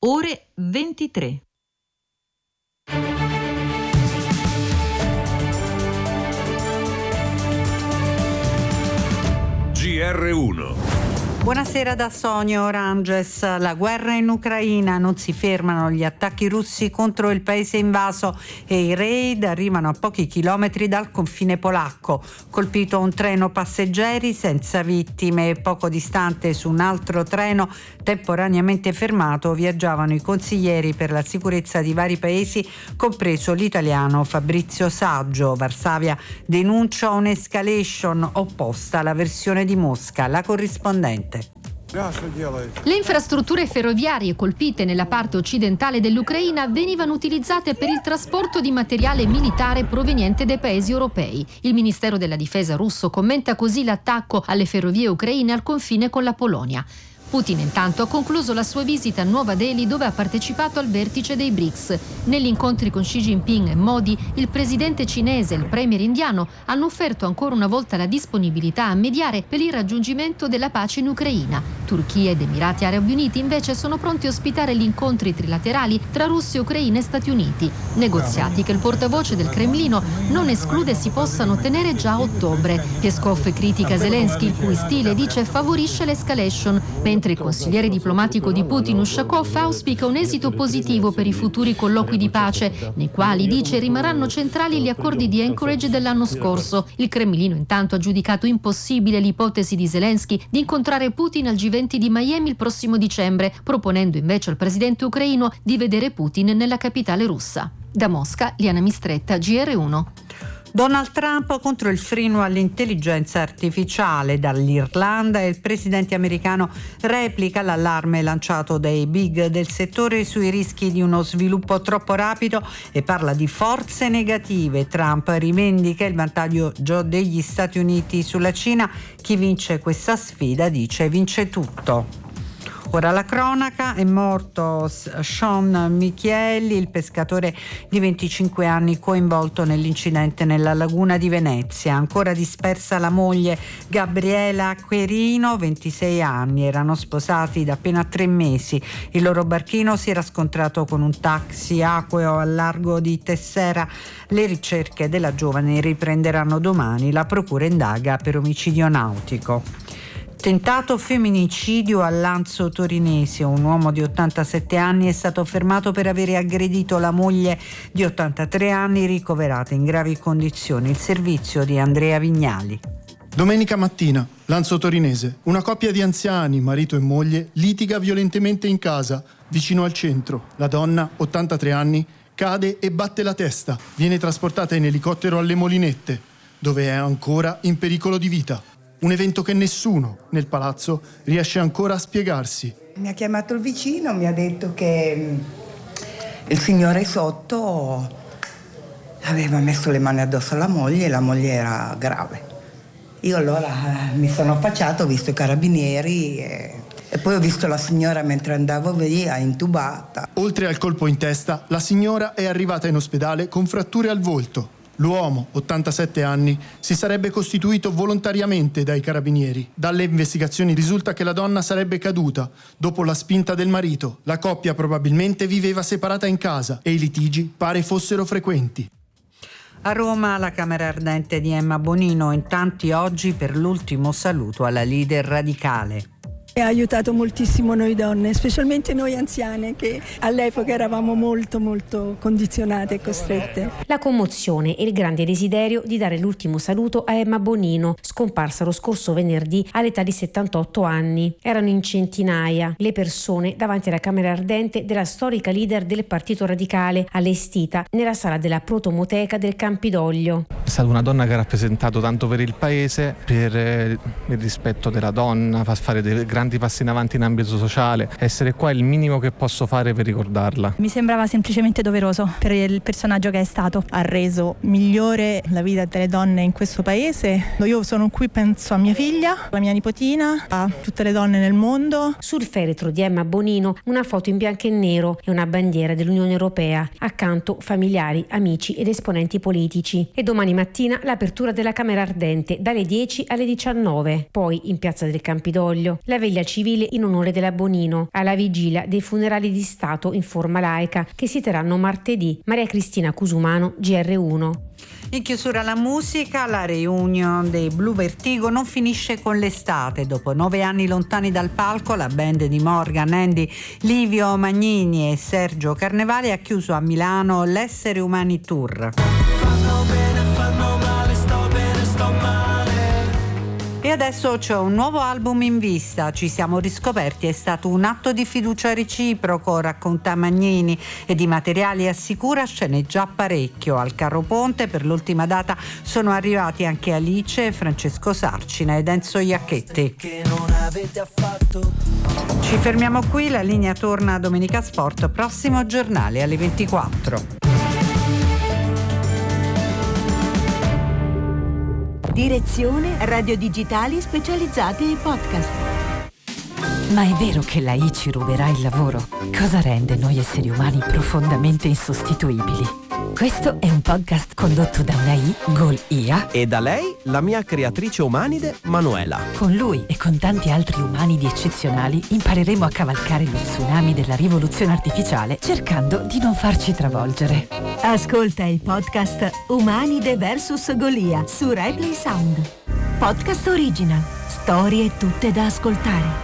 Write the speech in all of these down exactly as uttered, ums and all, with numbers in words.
ore ventitré. G R uno. Buonasera da Sonia Oranges. La guerra in Ucraina, non si fermano gli attacchi russi contro il paese invaso e i raid arrivano a pochi chilometri dal confine polacco. Colpito un treno passeggeri senza vittime. Poco distante, su un altro treno temporaneamente fermato, viaggiavano i consiglieri per la sicurezza di vari paesi, compreso l'italiano Fabrizio Saggio. Varsavia denuncia un'escalation opposta alla versione di Mosca. La corrispondente. Le infrastrutture ferroviarie colpite nella parte occidentale dell'Ucraina venivano utilizzate per il trasporto di materiale militare proveniente dai paesi europei. Il Ministero della Difesa russo commenta così l'attacco alle ferrovie ucraine al confine con la Polonia. Putin intanto ha concluso la sua visita a Nuova Delhi, dove ha partecipato al vertice dei B R I C S. Negli incontri con Xi Jinping e Modi, il presidente cinese e il premier indiano hanno offerto ancora una volta la disponibilità a mediare per il raggiungimento della pace in Ucraina. Turchia ed Emirati Arabi Uniti invece sono pronti a ospitare gli incontri trilaterali tra Russia, Ucraina e Stati Uniti. Negoziati che il portavoce del Cremlino non esclude si possano tenere già a ottobre. Peskov critica Zelensky, il cui stile, dice, favorisce l'escalation, mentre il consigliere diplomatico di Putin, Ushakov, auspica un esito positivo per i futuri colloqui di pace, nei quali, dice, rimarranno centrali gli accordi di Anchorage dell'anno scorso. Il Cremlino intanto ha giudicato impossibile l'ipotesi di Zelensky di incontrare Putin al G venti di Miami il prossimo dicembre, proponendo invece al presidente ucraino di vedere Putin nella capitale russa. Da Mosca, Liana Mistretta, G R uno. Donald Trump contro il freno all'intelligenza artificiale. Dall'Irlanda il presidente americano replica l'allarme lanciato dai big del settore sui rischi di uno sviluppo troppo rapido e parla di forze negative. Trump rivendica il vantaggio degli Stati Uniti sulla Cina. Chi vince questa sfida, dice, vince tutto. Ora la cronaca. È morto Sean Michielli, il pescatore di venticinque anni coinvolto nell'incidente nella laguna di Venezia. Ancora dispersa la moglie Gabriela Querino, ventisei anni. Erano sposati da appena tre mesi. Il loro barchino si era scontrato con un taxi acqueo al largo di Tessera. Le ricerche della giovane riprenderanno domani. La procura indaga per omicidio nautico. Tentato femminicidio a Lanzo Torinese. Un uomo di ottantasette anni è stato fermato per avere aggredito la moglie di ottantatré anni, ricoverata in gravi condizioni. Il servizio di Andrea Vignali. Domenica mattina, Lanzo Torinese. Una coppia di anziani, marito e moglie, litiga violentemente in casa, vicino al centro. La donna, ottantatré anni, cade e batte la testa. Viene trasportata in elicottero alle Molinette, dove è ancora in pericolo di vita. Un evento che nessuno nel palazzo riesce ancora a spiegarsi. Mi ha chiamato il vicino, mi ha detto che il signore sotto aveva messo le mani addosso alla moglie e la moglie era grave. Io allora mi sono affacciato, ho visto i carabinieri e, e poi ho visto la signora mentre andavo via, intubata. Oltre al colpo in testa, la signora è arrivata in ospedale con fratture al volto. L'uomo, ottantasette anni, si sarebbe costituito volontariamente dai carabinieri. Dalle investigazioni risulta che la donna sarebbe caduta dopo la spinta del marito. La coppia probabilmente viveva separata in casa e i litigi pare fossero frequenti. A Roma la Camera Ardente di Emma Bonino, in tanti oggi per l'ultimo saluto alla leader radicale. Ha aiutato moltissimo noi donne, specialmente noi anziane che all'epoca eravamo molto molto condizionate e costrette. La commozione e il grande desiderio di dare l'ultimo saluto a Emma Bonino, scomparsa lo scorso venerdì all'età di settantotto anni. Erano in centinaia le persone davanti alla Camera Ardente della storica leader del Partito Radicale, allestita nella sala della Protomoteca del Campidoglio. È stata una donna che ha rappresentato tanto per il paese, per il rispetto della donna, fa fare dei grandi passi in avanti in ambito sociale. Essere qua è il minimo che posso fare per ricordarla. Mi sembrava semplicemente doveroso per il personaggio che è stato. Ha reso migliore la vita delle donne in questo paese. Io sono qui, penso a mia figlia, alla mia nipotina, a tutte le donne nel mondo. Sul feretro di Emma Bonino una foto in bianco e nero e una bandiera dell'Unione Europea. Accanto familiari, amici ed esponenti politici. E domani mattina l'apertura della Camera Ardente dalle dieci alle diciannove. Poi in piazza del Campidoglio la vegliata Veglia civile in onore della Bonino, alla vigilia dei funerali di Stato in forma laica che si terranno martedì. Maria Cristina Cusumano, G R uno. In chiusura la musica, la reunion dei Blue Vertigo non finisce con l'estate. Dopo nove anni lontani dal palco, la band di Morgan, Andy, Livio Magnini e Sergio Carnevali ha chiuso a Milano l'Essere Umani Tour. Fanno bene, fanno male, sto bene, sto male. E adesso c'è un nuovo album in vista, ci siamo riscoperti, è stato un atto di fiducia reciproco, racconta Magnini, e di materiali assicura sceneggia parecchio. Al Carro Ponte per l'ultima data sono arrivati anche Alice, Francesco Sarcina ed Enzo Iacchetti. Ci fermiamo qui, la linea torna a Domenica Sport, prossimo giornale alle ventiquattro. Direzione Radio Digitali Specializzate e Podcast. Ma è vero che l'A I ci ruberà il lavoro? Cosa rende noi esseri umani profondamente insostituibili? Questo è un podcast condotto da una I, Gol I A, e da lei, la mia creatrice umanide, Manuela. Con lui e con tanti altri umanidi eccezionali impareremo a cavalcare lo tsunami della rivoluzione artificiale cercando di non farci travolgere. Ascolta il podcast Umanide versus Golia su Replay Sound. Podcast original. Storie tutte da ascoltare.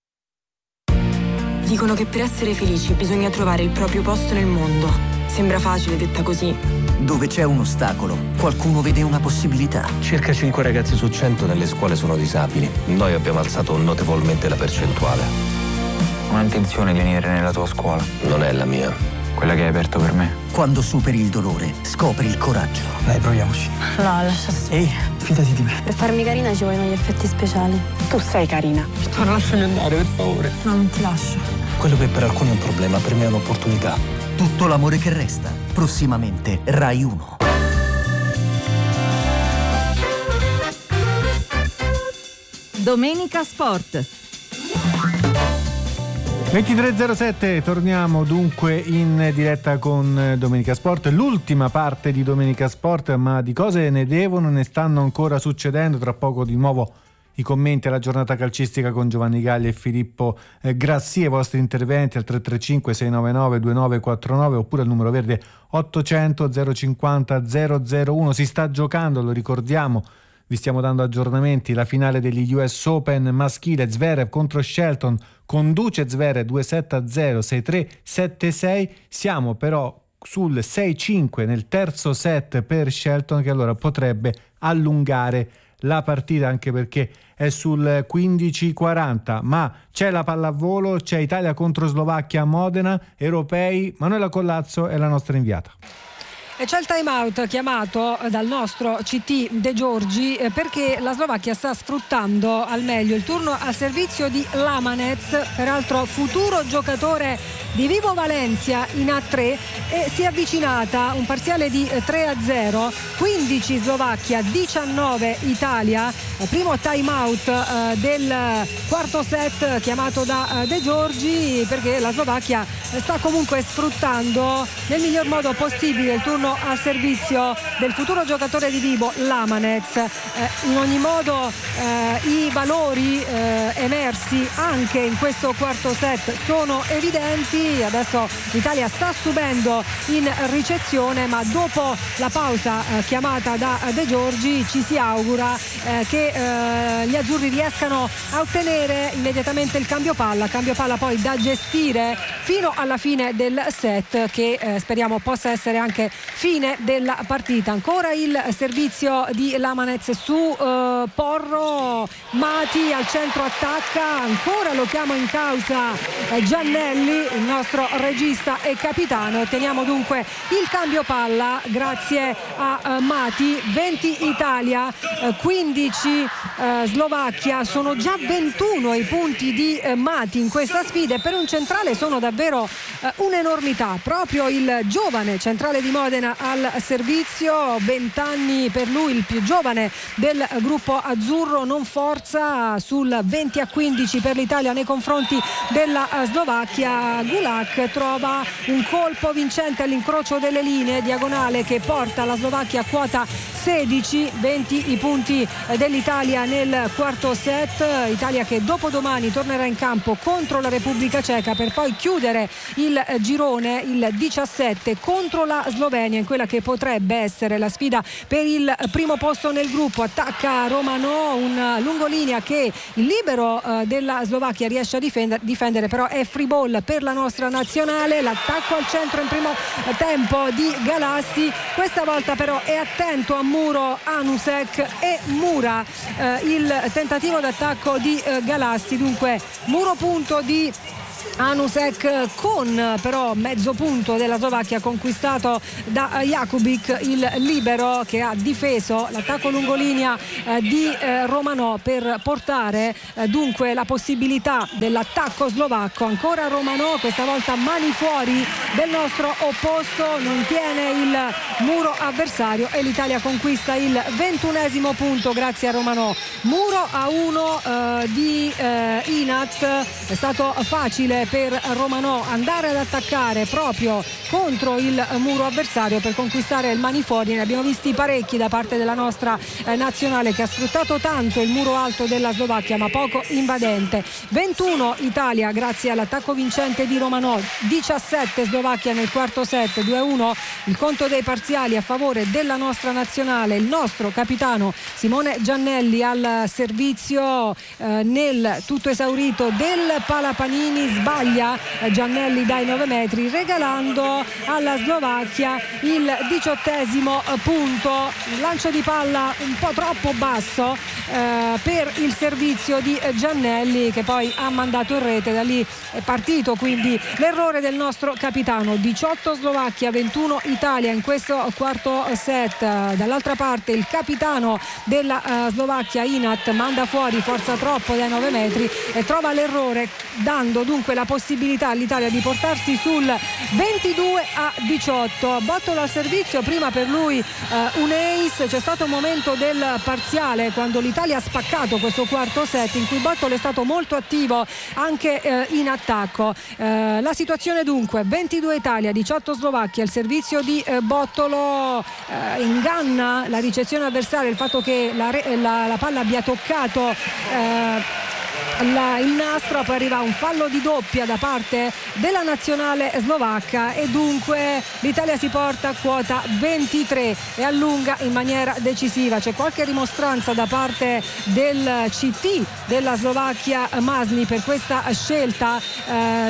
Dicono che per essere felici bisogna trovare il proprio posto nel mondo. Sembra facile detta così. Dove c'è un ostacolo, qualcuno vede una possibilità. Circa cinque ragazzi su cento nelle scuole sono disabili. Noi abbiamo alzato notevolmente la percentuale. Ho intenzione di venire nella tua scuola. Non è la mia. Quella che hai aperto per me. Quando superi il dolore, scopri il coraggio. Dai, proviamoci. No, lascia stare. Ehi, fidati di me. Per farmi carina ci vogliono gli effetti speciali. Tu sei carina. Non lasciami andare, per favore. No, non ti lascio. Quello che per alcuni è un problema, per me è un'opportunità. Tutto l'amore che resta. Prossimamente Rai uno. Domenica Sport. ventitré e zero sette, torniamo dunque in diretta con Domenica Sport, l'ultima parte di Domenica Sport, ma di cose ne devono, ne stanno ancora succedendo. Tra poco di nuovo i commenti alla giornata calcistica con Giovanni Galli e Filippo eh, Grassi, i vostri interventi al tre tre cinque sei nove nove due nove quattro nove oppure al numero verde ottocento zero cinquanta zero zero uno. Si sta giocando, lo ricordiamo, vi stiamo dando aggiornamenti, la finale degli U S Open maschile, Zverev contro Shelton, conduce Zverev due sette a zero, sei tre sette sei, siamo però sul sei cinque nel terzo set per Shelton, che allora potrebbe allungare la partita, anche perché è sul quindici quaranta. Ma c'è la pallavolo, c'è Italia contro Slovacchia a Modena, europei. Manuela Collazzo è la nostra inviata. E c'è il time out chiamato dal nostro C T De Giorgi perché la Slovacchia sta sfruttando al meglio il turno al servizio di Lamanec, peraltro futuro giocatore di Vivo Valencia in A tre, e si è avvicinata un parziale di tre a zero, quindici Slovacchia, diciannove Italia. Primo time out eh, del quarto set chiamato da eh, De Giorgi, perché la Slovacchia sta comunque sfruttando nel miglior modo possibile il turno al servizio del futuro giocatore di Vibo, Lamanec. Eh, in ogni modo eh, i valori eh, emersi anche in questo quarto set sono evidenti. Adesso l'Italia sta subendo in ricezione, ma dopo la pausa eh, chiamata da De Giorgi ci si augura eh, che eh, gli azzurri riescano a ottenere immediatamente il cambio palla, cambio palla poi da gestire fino alla fine del set, che eh, speriamo possa essere anche fine della partita. Ancora il servizio di Lamanec su eh, Porro, Mati al centro attacca, ancora lo chiama in causa eh, Giannelli, il nostro regista e capitano. Teniamo dunque il cambio palla grazie a eh, Mati. Venti Italia, eh, quindici eh, Slovacchia, sono già ventuno i punti di eh, Mati in questa sfida, e per un centrale sono davvero eh, un'enormità. Proprio il giovane centrale di Modena al servizio, venti anni per lui, il più giovane del gruppo azzurro, non forza sul venti a quindici per l'Italia nei confronti della Slovacchia. Gulak trova un colpo vincente all'incrocio delle linee, diagonale che porta la Slovacchia a quota sedici, venti i punti dell'Italia nel quarto set, Italia che dopodomani tornerà in campo contro la Repubblica Ceca per poi chiudere il girone il diciassette contro la Slovenia in quella che potrebbe essere la sfida per il primo posto nel gruppo. Attacca Romanò, un lungolinea che il libero eh, della Slovacchia riesce a difendere, difendere però è free ball per la nostra nazionale. L'attacco al centro in primo tempo di Galassi, questa volta però è attento a muro Anusek e Mura eh, il tentativo d'attacco di eh, Galassi, dunque muro punto di Anusek con però mezzo punto della Slovacchia conquistato da Jakubik, il libero che ha difeso l'attacco lungolinea eh, di eh, Romanò per portare eh, dunque la possibilità dell'attacco slovacco. Ancora Romanò, questa volta mani fuori del nostro opposto, non tiene il muro avversario e l'Italia conquista il ventunesimo punto grazie a Romanò. Muro a uno eh, di eh, Inat, è stato facile per Romanò andare ad attaccare proprio contro il muro avversario per conquistare il mani fuori. Ne abbiamo visti parecchi da parte della nostra eh, nazionale che ha sfruttato tanto il muro alto della Slovacchia ma poco invadente. ventuno Italia grazie all'attacco vincente di Romanò, diciassette Slovacchia nel quarto set, due a uno il conto dei parziali a favore della nostra nazionale. Il nostro capitano Simone Giannelli al servizio eh, nel tutto esaurito del Palapanini, sbaglia Giannelli dai nove metri regalando alla Slovacchia il diciottesimo punto. Lancio di palla un po' troppo basso eh, per il servizio di Giannelli che poi ha mandato in rete, da lì è partito quindi l'errore del nostro capitano. diciotto Slovacchia, ventuno Italia in questo quarto set. Dall'altra parte il capitano della uh, Slovacchia Inat manda fuori forza troppo dai nove metri e trova l'errore, dando dunque la possibilità all'Italia di portarsi sul ventidue a diciotto. Bottolo al servizio, prima per lui uh, un ace. C'è stato un momento del parziale quando l'Italia ha spaccato questo quarto set in cui Bottolo è stato molto attivo anche uh, in attacco. Uh, la situazione dunque ventidue Italia, diciotto Slovacchia. Il servizio di uh, Bottolo uh, inganna la ricezione avversaria, il fatto che la, la, la palla abbia toccato uh, La, il nastro, poi arriva un fallo di doppia da parte della nazionale slovacca e dunque l'Italia si porta a quota ventitré e allunga in maniera decisiva. C'è qualche rimostranza da parte del C T della Slovacchia Masli per questa scelta eh,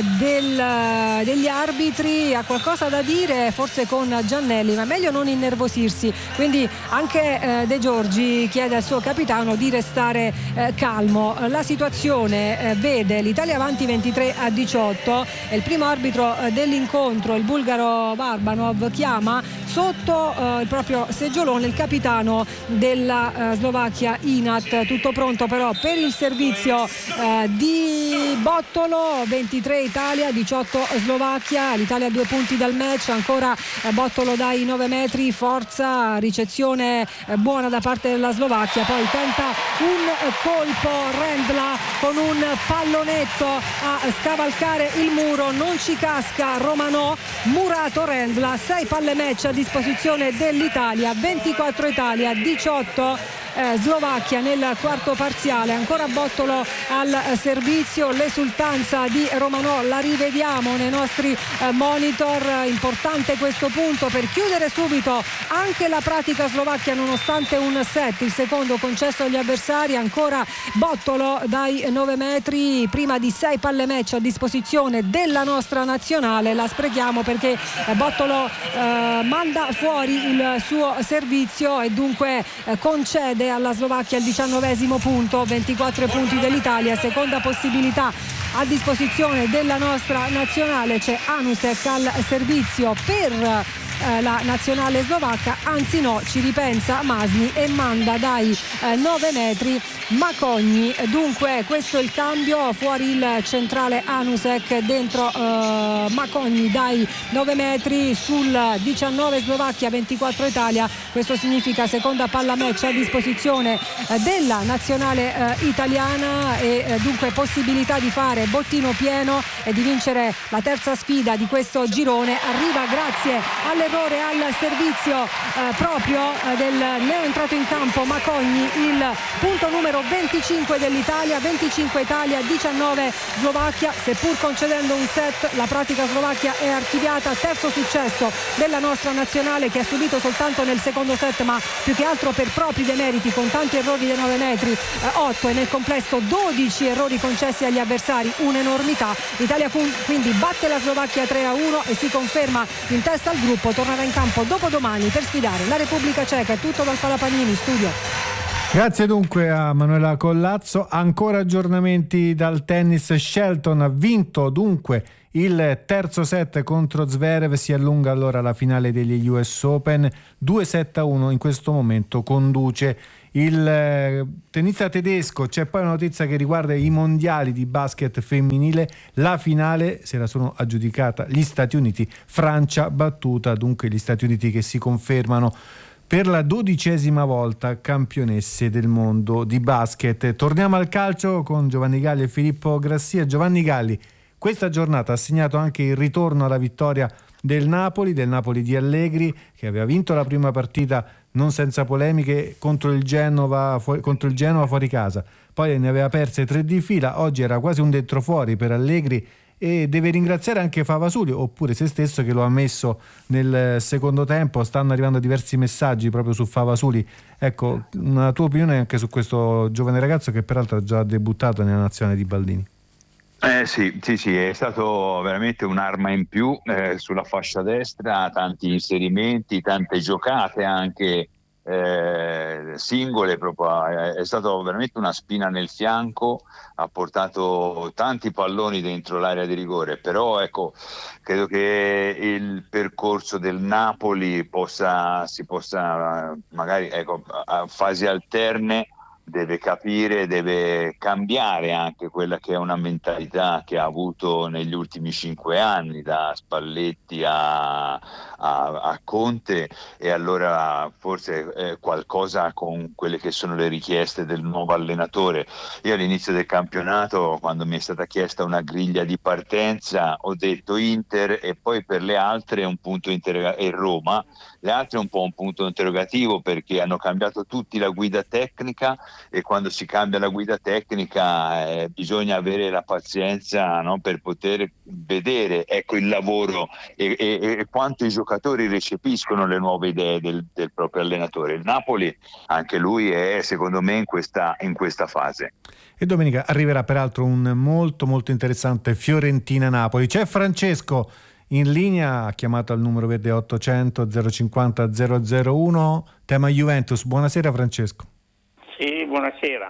del, degli arbitri, ha qualcosa da dire forse con Giannelli, ma è meglio non innervosirsi, quindi anche eh, De Giorgi chiede al suo capitano di restare eh, calmo. La situazione eh, vede l'Italia avanti ventitré a diciotto e il primo arbitro eh, dell'incontro, il bulgaro Barbanov, chiama sotto eh, il proprio seggiolone il capitano della eh, Slovacchia Inat. Tutto pronto però per il servizio eh, di Bottolo. Ventitré Italia, diciotto Slovacchia. L'Italia a due punti dal match, ancora eh, Bottolo dai nove metri, forza, ricezione eh, buona da parte della Slovacchia, poi tenta un eh, colpo Rendla con un pallonetto a scavalcare il muro, non ci casca Romanò, murato Rendla. Sei palle match a disposizione dell'Italia, ventiquattro Italia, diciotto Eh, Slovacchia nel quarto parziale. Ancora Bottolo al eh, servizio, l'esultanza di Romanò la rivediamo nei nostri eh, monitor. Importante questo punto per chiudere subito anche la pratica slovacchia nonostante un set, il secondo concesso agli avversari. Ancora Bottolo dai nove metri, prima di sei palle match a disposizione della nostra nazionale. La sprechiamo perché eh, Bottolo eh, manda fuori il suo servizio e dunque eh, concede alla Slovacchia il diciannovesimo punto. Ventiquattro punti dell'Italia, seconda possibilità a disposizione della nostra nazionale. C'è Anusek al servizio per eh, la nazionale slovacca, anzi no, ci ripensa Masni e manda dai eh, nove metri Macogni. Dunque questo è il cambio, fuori il centrale Anusek, dentro eh, Macogni dai nove metri, sul diciannove Slovacchia, ventiquattro Italia. Questo significa seconda palla match a disposizione eh, della nazionale eh, italiana e eh, dunque possibilità di fare bottino pieno e di vincere la terza sfida di questo girone. Arriva grazie alle errore al servizio eh, proprio eh, del neoentrato in campo Macogni, il punto numero venticinque dell'Italia. Venticinque Italia, diciannove Slovacchia. Seppur concedendo un set, la pratica Slovacchia è archiviata. Terzo successo della nostra nazionale, che ha subito soltanto nel secondo set, ma più che altro per propri demeriti, con tanti errori dei nove metri, eh, otto, e nel complesso dodici errori concessi agli avversari, un'enormità. L'Italia quindi batte la Slovacchia tre a uno e si conferma in testa al gruppo. Tornerà in campo dopodomani per sfidare la Repubblica Ceca. È tutto dal Palapanini studio. Grazie dunque a Manuela Collazzo. Ancora aggiornamenti dal tennis. Shelton ha vinto dunque il terzo set contro Zverev, si allunga allora la finale degli U S Open. Due sette a uno in questo momento conduce il tennista tedesco. C'è poi una notizia che riguarda i mondiali di basket femminile. La finale se la sono aggiudicata gli Stati Uniti, Francia battuta, dunque gli Stati Uniti che si confermano per la dodicesima volta campionesse del mondo di basket. Torniamo al calcio con Giovanni Galli e Filippo Grassia. Giovanni Galli, questa giornata ha segnato anche il ritorno alla vittoria del Napoli, del Napoli di Allegri, che aveva vinto la prima partita non senza polemiche contro il Genova, fu- contro il Genova fuori casa, poi ne aveva perse tre di fila. Oggi era quasi un dentro fuori per Allegri e deve ringraziare anche Favasuli, oppure se stesso, che lo ha messo nel secondo tempo. Stanno arrivando diversi messaggi proprio su Favasuli. Ecco, una tua opinione anche su questo giovane ragazzo che peraltro ha già debuttato nella nazionale di Baldini. Eh sì, sì, sì, è stato veramente un'arma in più eh, sulla fascia destra, tanti inserimenti, tante giocate anche eh, singole, proprio, è, è stato veramente una spina nel fianco, ha portato tanti palloni dentro l'area di rigore, però ecco, credo che il percorso del Napoli possa, si possa magari, ecco, a fasi alterne deve capire, deve cambiare anche quella che è una mentalità che ha avuto negli ultimi cinque anni, da Spalletti a, a, a Conte, e allora forse eh, qualcosa con quelle che sono le richieste del nuovo allenatore. Io all'inizio del campionato, quando mi è stata chiesta una griglia di partenza, ho detto Inter, e poi per le altre un punto interrogativo, e Roma, le altre un po' un punto interrogativo, perché hanno cambiato tutti la guida tecnica, e quando si cambia la guida tecnica eh, bisogna avere la pazienza, no, per poter vedere, ecco, il lavoro e, e, e quanto i giocatori recepiscono le nuove idee del, del proprio allenatore. Il Napoli, anche lui, è secondo me in questa, in questa fase. E domenica arriverà peraltro un molto molto interessante Fiorentina-Napoli. C'è Francesco in linea, ha chiamato al numero verde ottocento zero cinquanta zero zero uno, tema Juventus. Buonasera Francesco. Sì, buonasera.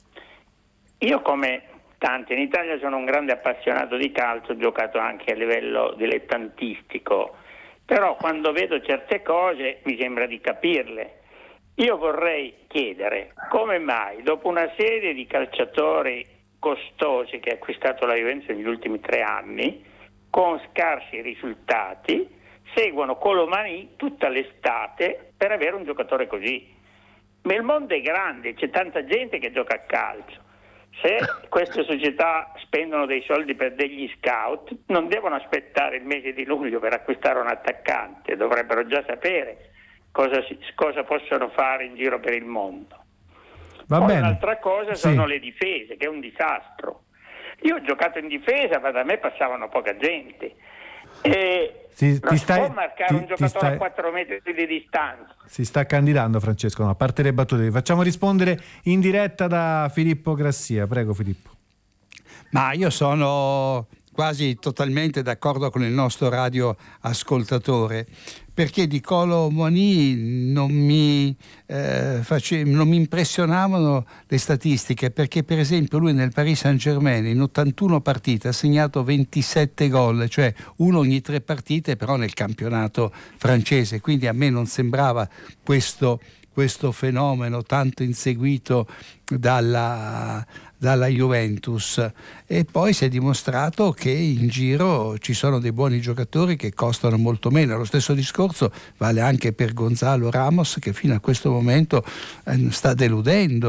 Io, come tanti in Italia, sono un grande appassionato di calcio, ho giocato anche a livello dilettantistico, però quando vedo certe cose mi sembra di capirle. Io vorrei chiedere come mai, dopo una serie di calciatori costosi che ha acquistato la Juventus negli ultimi tre anni, con scarsi risultati, seguono Colomani tutta l'estate per avere un giocatore così. Ma il mondo è grande, c'è tanta gente che gioca a calcio. Se queste società spendono dei soldi per degli scout, non devono aspettare il mese di luglio per acquistare un attaccante, dovrebbero già sapere cosa, si, cosa possono fare in giro per il mondo. Va Poi bene. un'altra cosa Sì. sono le difese, che è un disastro. Io ho giocato in difesa, ma da me passavano poca gente. E Ti- non ti si stai- può marcare ti- un ti giocatore stai- a quattro metri di distanza. Si sta candidando Francesco, no, a parte le battute, vi facciamo rispondere in diretta da Filippo Grassia. Prego Filippo. Ma io sono quasi totalmente d'accordo con il nostro radioascoltatore, perché di Kolo Muani non mi, eh, face, non mi impressionavano le statistiche, perché per esempio lui nel Paris Saint-Germain in ottantuno partite ha segnato ventisette gol, cioè uno ogni tre partite, però nel campionato francese, quindi a me non sembrava questo, questo fenomeno tanto inseguito dalla, dalla Juventus. E poi si è dimostrato che in giro ci sono dei buoni giocatori che costano molto meno. Lo stesso discorso vale anche per Gonzalo Ramos, che fino a questo momento eh, sta deludendo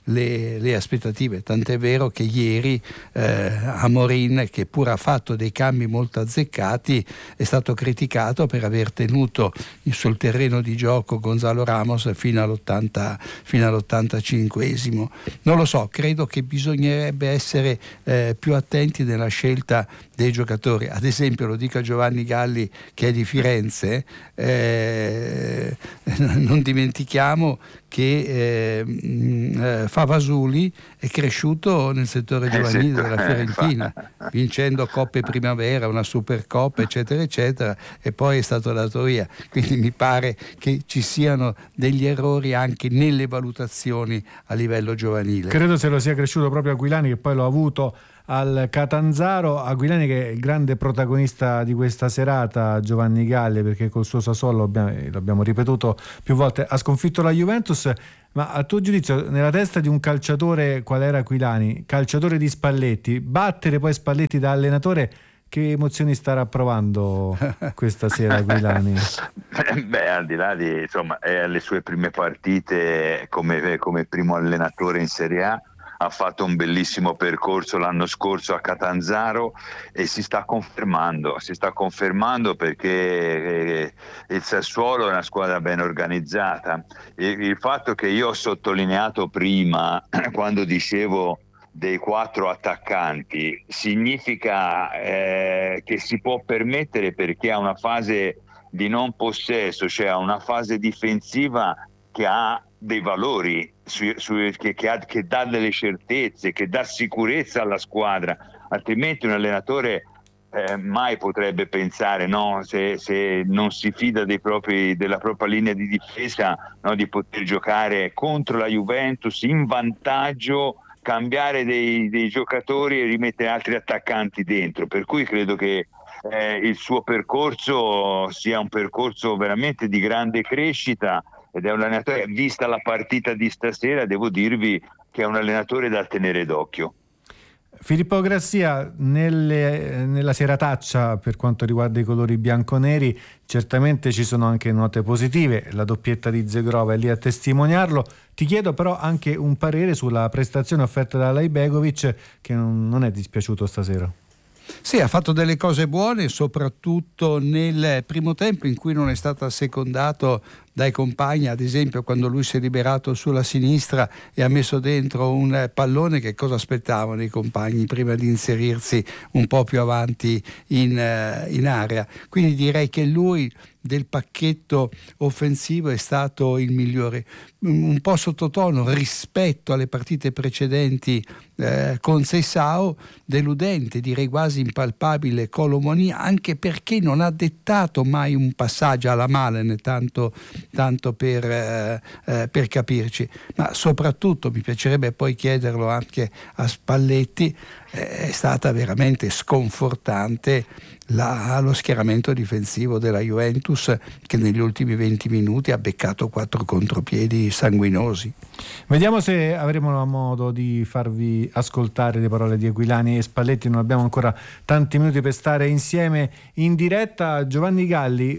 le, le aspettative, tant'è vero che ieri eh, Amorin, che pur ha fatto dei cambi molto azzeccati, è stato criticato per aver tenuto sul terreno di gioco Gonzalo Ramos fino all'ottanta, fino all'ottantacinquesimo. Non lo so, credo che bisognerebbe essere eh, più attenti nella scelta dei giocatori. Ad esempio, lo dico a Giovanni Galli, che è di Firenze, eh, non dimentichiamo che eh, Favasuli è cresciuto nel settore giovanile della Fiorentina, vincendo Coppe Primavera, una Supercoppa, eccetera eccetera, e poi è stato dato via. Quindi mi pare che ci siano degli errori anche nelle valutazioni a livello giovanile. Credo se lo sia cresciuto proprio Aquilani, che poi l'ho avuto al Catanzaro. Aquilani, che è il grande protagonista di questa serata, Giovanni Galli, perché col suo Sassuolo, l'abbiamo ripetuto più volte, ha sconfitto la Juventus. Ma a tuo giudizio, nella testa di un calciatore qual era Aquilani, calciatore di Spalletti, battere poi Spalletti da allenatore, che emozioni starà provando questa sera Aquilani? Beh, al di là di, insomma, è alle sue prime partite come, come primo allenatore in Serie A, ha fatto un bellissimo percorso l'anno scorso a Catanzaro e si sta confermando, si sta confermando perché il Sassuolo è una squadra ben organizzata. Il, il fatto che io ho sottolineato prima, quando dicevo dei quattro attaccanti, significa eh, che si può permettere, perché ha una fase di non possesso, cioè ha una fase difensiva che ha dei valori, su, su, che, che, ha, che dà delle certezze, che dà sicurezza alla squadra, altrimenti un allenatore eh, mai potrebbe pensare, no, se, se non si fida dei propri, della propria linea di difesa, no, di poter giocare contro la Juventus in vantaggio, cambiare dei, dei giocatori e rimettere altri attaccanti dentro. Per cui credo che eh, il suo percorso sia un percorso veramente di grande crescita, ed è un allenatore, vista la partita di stasera, devo dirvi che è un allenatore da tenere d'occhio. Filippo Grassia, nelle, nella serataccia per quanto riguarda i colori bianconeri certamente ci sono anche note positive, la doppietta di Zegrova è lì a testimoniarlo. Ti chiedo però anche un parere sulla prestazione offerta da Lajbegovic, che non, non è dispiaciuto stasera. Sì, ha fatto delle cose buone, soprattutto nel primo tempo in cui non è stato assecondato dai compagni, ad esempio quando lui si è liberato sulla sinistra e ha messo dentro un pallone. Che cosa aspettavano i compagni prima di inserirsi un po' più avanti in, in area? Quindi direi che lui del pacchetto offensivo è stato il migliore, un po' sottotono rispetto alle partite precedenti eh, con Seisao, deludente, direi quasi impalpabile Kolo Muani, anche perché non ha dettato mai un passaggio alla Malen, tanto, tanto per, eh, eh, per capirci. Ma soprattutto mi piacerebbe poi chiederlo anche a Spalletti, eh, è stata veramente sconfortante La, lo schieramento difensivo della Juventus, che negli ultimi venti minuti ha beccato quattro contropiedi sanguinosi. Vediamo se avremo modo di farvi ascoltare le parole di Aquilani e Spalletti. Non abbiamo ancora tanti minuti per stare insieme in diretta. Giovanni Galli,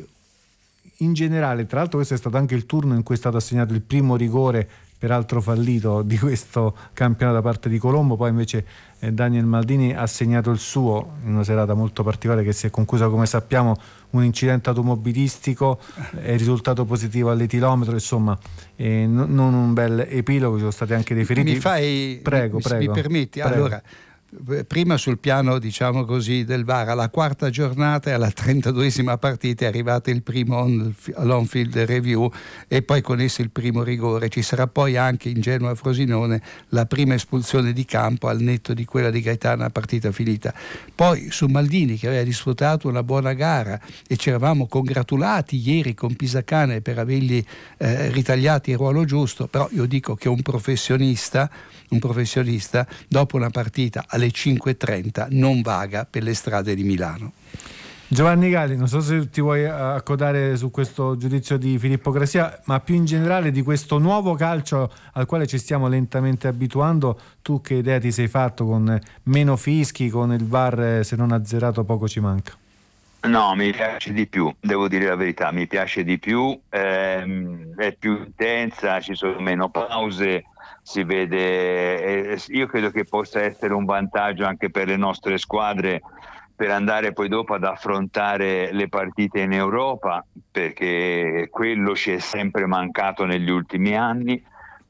in generale, tra l'altro questo è stato anche il turno in cui è stato assegnato il primo rigore, peraltro fallito, di questo campionato da parte di Colombo. Poi invece eh, Daniel Maldini ha segnato il suo in una serata molto particolare che si è conclusa, come sappiamo, un incidente automobilistico, è risultato positivo all'etilometro, insomma eh, n- non un bel epilogo, ci sono stati anche dei feriti. Mi fai, prego, mi, prego, mi permetti? prego. Allora, prima sul piano, diciamo così, del V A R, alla quarta giornata e alla trentaduesima partita è arrivato il primo on-field review e poi con esso il primo rigore. Ci sarà poi anche in Genoa Frosinone la prima espulsione di campo al netto di quella di Gaetano a partita finita. Poi su Maldini, che aveva disputato una buona gara e ci eravamo congratulati ieri con Pisacane per avergli eh, ritagliato il ruolo giusto, però io dico che un professionista un professionista dopo una partita alle cinque e trenta non vaga per le strade di Milano. Giovanni Galli, non so se ti vuoi accodare su questo giudizio di Filippo Grassia, ma più in generale di questo nuovo calcio al quale ci stiamo lentamente abituando. Tu che idea ti sei fatto con meno fischi, con il V A R se non azzerato poco ci manca? No, mi piace di più, devo dire la verità, mi piace di più, ehm, è più intensa, ci sono meno pause, si vede, eh, io credo che possa essere un vantaggio anche per le nostre squadre per andare poi dopo ad affrontare le partite in Europa, perché quello ci è sempre mancato negli ultimi anni.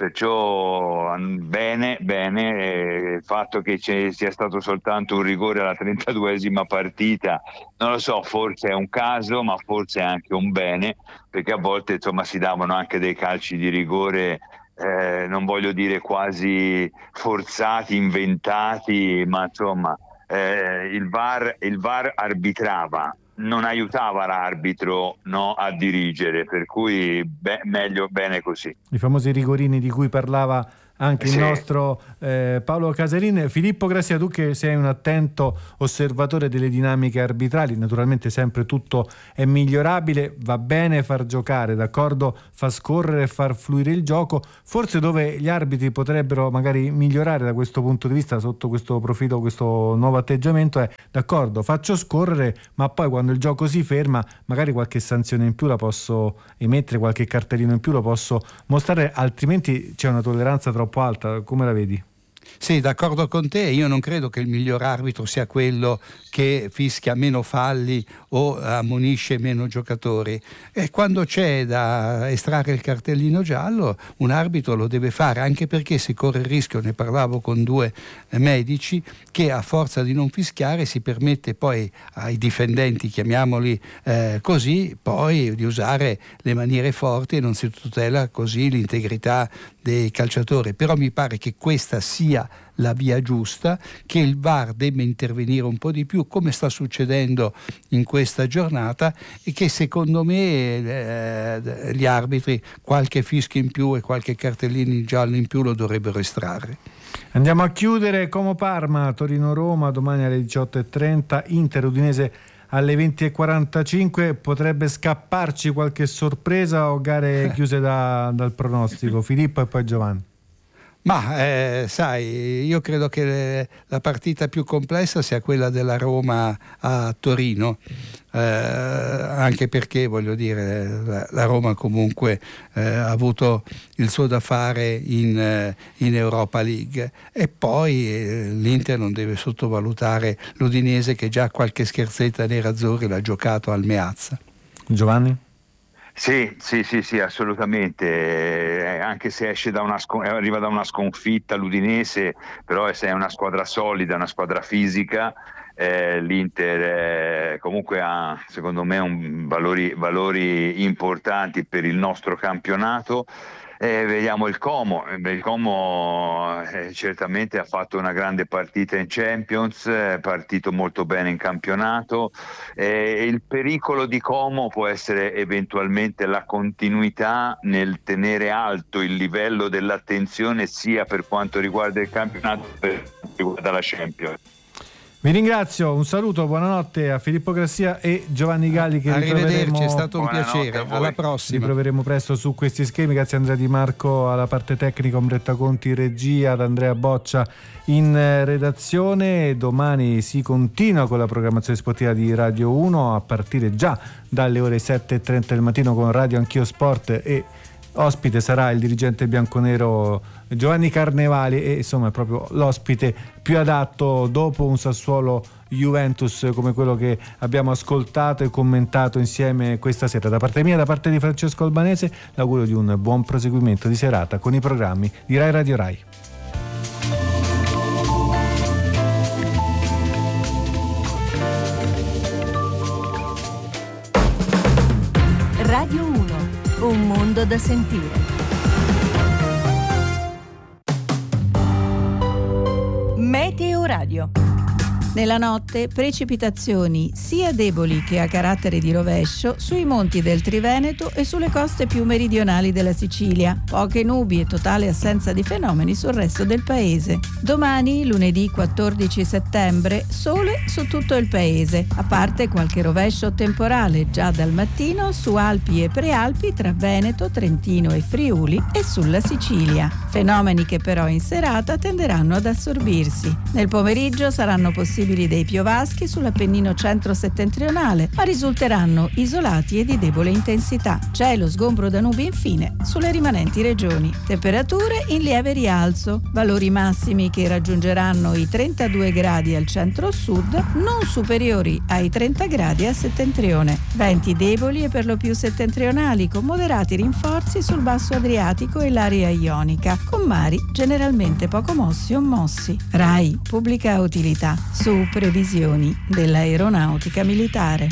Perciò bene, bene, il fatto che ci sia stato soltanto un rigore alla trentaduesima partita, non lo so, forse è un caso, ma forse è anche un bene, perché a volte insomma si davano anche dei calci di rigore, eh, non voglio dire quasi forzati, inventati, ma insomma eh, il V A R, il V A R arbitrava, non aiutava l'arbitro, no, a dirigere, per cui be- meglio bene così. I famosi rigorini di cui parlava anche sì. il nostro eh, Paolo Casarin. Filippo Grassia, tu che sei un attento osservatore delle dinamiche arbitrali, naturalmente sempre tutto è migliorabile, va bene far giocare, d'accordo, far scorrere e far fluire il gioco, forse dove gli arbitri potrebbero magari migliorare da questo punto di vista, sotto questo profilo, questo nuovo atteggiamento, è d'accordo, faccio scorrere, ma poi quando il gioco si ferma magari qualche sanzione in più la posso emettere, qualche cartellino in più lo posso mostrare, altrimenti c'è una tolleranza troppo alta. Come la vedi? Sì, d'accordo con te, io non credo che il miglior arbitro sia quello che fischia meno falli o ammonisce meno giocatori, e quando c'è da estrarre il cartellino giallo un arbitro lo deve fare, anche perché si corre il rischio, ne parlavo con due medici, che a forza di non fischiare si permette poi ai difendenti, chiamiamoli eh, così, poi di usare le maniere forti e non si tutela così l'integrità dei calciatori. Però mi pare che questa sia la via giusta, che il V A R debba intervenire un po' di più, come sta succedendo in questa giornata, e che secondo me eh, gli arbitri qualche fischio in più e qualche cartellino giallo in più lo dovrebbero estrarre. Andiamo a chiudere. Como Parma, Torino-Roma domani alle diciotto e trenta, Inter Udinese alle venti e quarantacinque. Potrebbe scapparci qualche sorpresa o gare chiuse da, dal pronostico? Filippo e poi Giovanni. Ma eh, sai, io credo che le, la partita più complessa sia quella della Roma a Torino, eh, anche perché voglio dire la, la Roma comunque eh, ha avuto il suo da fare in, eh, in Europa League, e poi eh, l'Inter non deve sottovalutare l'Udinese, che già qualche scherzetta nerazzurri l'ha giocato al Meazza. Giovanni? Sì, sì, sì, sì, assolutamente, eh, anche se esce da una scon- arriva da una sconfitta l'Udinese, però è una squadra solida, una squadra fisica, eh, l'Inter eh, comunque ha secondo me un valori, valori importanti per il nostro campionato. Eh, vediamo il Como, il Como eh, certamente ha fatto una grande partita in Champions, è partito molto bene in campionato, eh, il pericolo di Como può essere eventualmente la continuità nel tenere alto il livello dell'attenzione sia per quanto riguarda il campionato che per quanto riguarda la Champions. Vi ringrazio, un saluto, buonanotte a Filippo Grassia e Giovanni Galli, che arrivederci, è stato un buonanotte piacere, alla prossima. Ritroveremo presto su questi schemi. Grazie a Andrea Di Marco alla parte tecnica, Ombretta Conti regia, ad Andrea Boccia in redazione. Domani si continua con la programmazione sportiva di Radio uno a partire già dalle ore sette e trenta del mattino con Radio Anch'io Sport, e ospite sarà il dirigente bianconero Giovanni Carnevali, e insomma è proprio l'ospite più adatto dopo un Sassuolo Juventus come quello che abbiamo ascoltato e commentato insieme questa sera. Da parte mia, da parte di Francesco Albanese, l'augurio di un buon proseguimento di serata con i programmi di Rai Radio Rai. Radio uno, un mondo da sentire. Meteo Radio. Nella notte precipitazioni sia deboli che a carattere di rovescio sui monti del Triveneto e sulle coste più meridionali della Sicilia. Poche nubi e totale assenza di fenomeni sul resto del paese. Domani, lunedì quattordici settembre, sole su tutto il paese, a parte qualche rovescio temporale già dal mattino su Alpi e Prealpi tra Veneto, Trentino e Friuli e sulla Sicilia. fenomeni che però in serata tenderanno ad assorbirsi. Nel pomeriggio saranno possibili dei piovaschi sull'Appennino centro-settentrionale, ma risulteranno isolati e di debole intensità. Cielo sgombro da nubi infine sulle rimanenti regioni. Temperature in lieve rialzo, valori massimi che raggiungeranno i trentadue gradi al centro-sud, non superiori ai trenta gradi a settentrione. Venti deboli e per lo più settentrionali, con moderati rinforzi sul basso Adriatico e l'area ionica, con mari generalmente poco mossi o mossi. RAI Pubblica Utilità, su previsioni dell'aeronautica militare.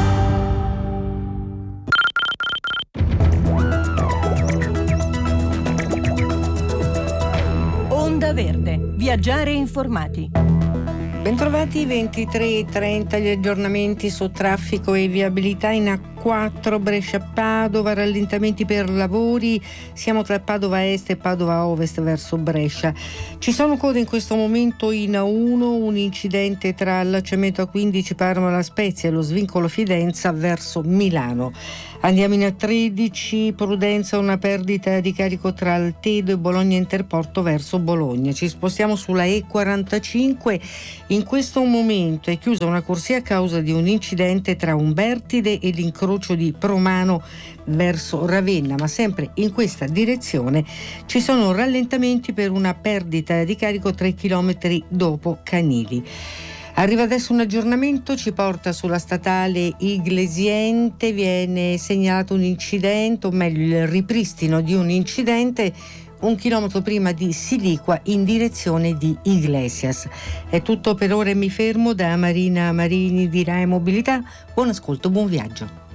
Onda Verde, viaggiare informati. Bentrovati, ventitré e trenta gli aggiornamenti su traffico e viabilità in A quattro Brescia-Padova, rallentamenti per lavori, siamo tra Padova Est e Padova Ovest verso Brescia. Ci sono code in questo momento in A uno, un incidente tra allacciamento A quindici Parma La Spezia e lo svincolo Fidenza verso Milano. Andiamo in A tredici, Prudenza, una perdita di carico tra Altedo e Bologna Interporto verso Bologna. Ci spostiamo sulla E quarantacinque, in questo momento è chiusa una corsia a causa di un incidente tra Umbertide e l'incrocio di Promano verso Ravenna, ma sempre in questa direzione ci sono rallentamenti per una perdita di carico tre chilometri dopo Canili. Arriva adesso un aggiornamento, ci porta sulla statale Iglesiente, viene segnalato un incidente, o meglio il ripristino di un incidente un chilometro prima di Siliqua in direzione di Iglesias. È tutto per ora e mi fermo. Da Marina Marini di RAI Mobilità, buon ascolto, buon viaggio.